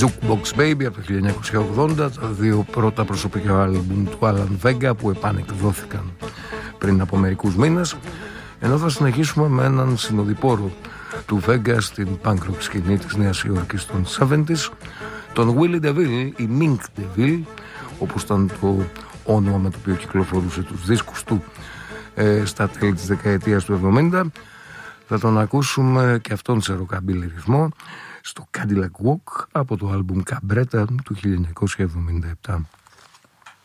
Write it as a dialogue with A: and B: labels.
A: Jukebox Baby από το 1980, τα δύο πρώτα προσωπικά άλμπουμ του Alan Vega που επανεκδόθηκαν πριν από μερικούς μήνες, ενώ θα συνεχίσουμε με έναν συνοδοιπόρο του Vega στην punk rock σκηνή της Νέας Υόρκης των 70s, τον Willie DeVille ή Mink DeVille, όπως ήταν το όνομα με το οποίο κυκλοφορούσε τους δίσκους του στα τέλη της δεκαετίας του 70. Θα τον ακούσουμε και αυτόν σε ροκαμπίλι ρυθμό στο Cadillac Walk από το άλμπουμ Cabretta του 1977.